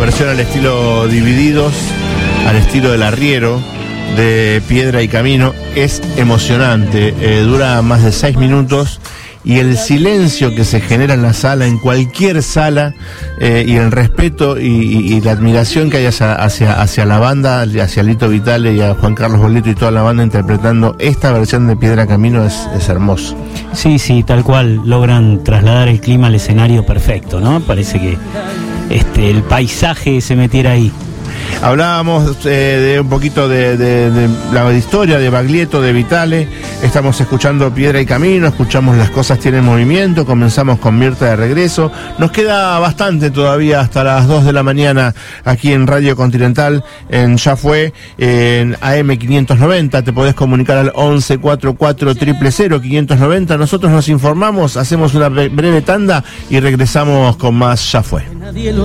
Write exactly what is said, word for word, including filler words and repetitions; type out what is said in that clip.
versión al estilo Divididos, al estilo del arriero de Piedra y Camino. Es emocionante, eh, dura más de seis minutos y el silencio que se genera en la sala, en cualquier sala, eh, y el respeto y, y, y la admiración que hay hacia, hacia, hacia la banda, hacia Lito Vitale y a Juan Carlos Bolito y toda la banda interpretando esta versión de Piedra Camino es, es hermoso. Sí, sí, tal cual, logran trasladar el clima al escenario perfecto, ¿no? Parece que este el paisaje se metiera ahí. Hablábamos eh, de un poquito de, de, de la historia de Baglietto, de Vitale. Estamos escuchando Piedra y Camino, escuchamos Las Cosas Tienen Movimiento, comenzamos con Mirta de regreso. Nos queda bastante todavía hasta las dos de la mañana aquí en Radio Continental, en Ya Fue, en A M quinientos noventa. Te podés comunicar al once cuarenta y cuatro cero cero cero quinientos noventa. Nosotros nos informamos, hacemos una breve tanda y regresamos con más Ya Fue.